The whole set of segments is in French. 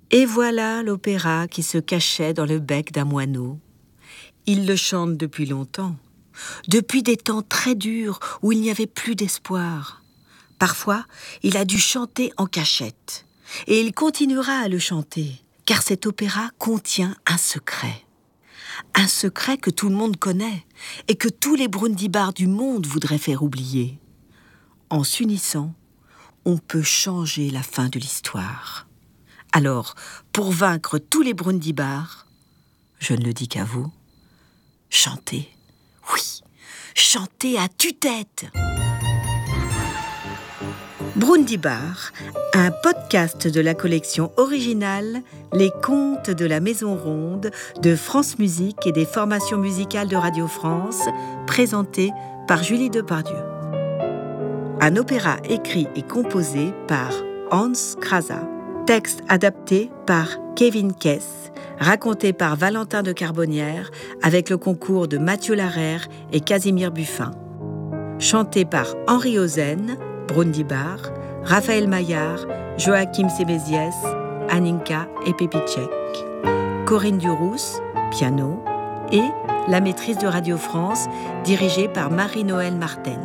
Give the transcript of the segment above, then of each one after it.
Et voilà l'opéra qui se cachait dans le bec d'un moineau. Il le chante depuis longtemps, depuis des temps très durs où il n'y avait plus d'espoir. Parfois, il a dû chanter en cachette. Et il continuera à le chanter, car cet opéra contient un secret. Un secret que tout le monde connaît et que tous les Brundibars du monde voudraient faire oublier. En s'unissant, on peut changer la fin de l'histoire. Alors, pour vaincre tous les Brundibars, je ne le dis qu'à vous, chantez, oui, chantez à tue-tête. Brundibar, un podcast de la collection originale Les Contes de la Maison Ronde de France Musique et des formations musicales de Radio France, présenté par Julie Depardieu. Un opéra écrit et composé par Hans Krasa. Texte adapté par Kevin Kess, raconté par Valentin de Carbonnière avec le concours de Mathieu Larère et Casimir Buffin. Chanté par Henri Ozen, Brundibar, Raphaël Maillard, Joachim Séméziès, Aninka et Pépitchek, Corinne Durousse, piano, et La Maîtrise de Radio France, dirigée par Marie-Noëlle Marten.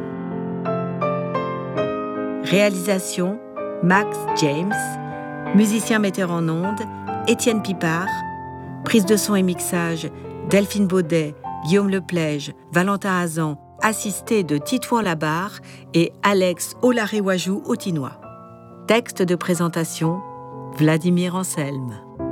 Réalisation, Max James. Musicien metteur en ondes, Étienne Pipard. Prise de son et mixage, Delphine Baudet, Guillaume Leplège, Valentin Hazan, assisté de Titouan Labarre et Alex Olarewajou Otinois. Texte de présentation, Vladimir Anselme.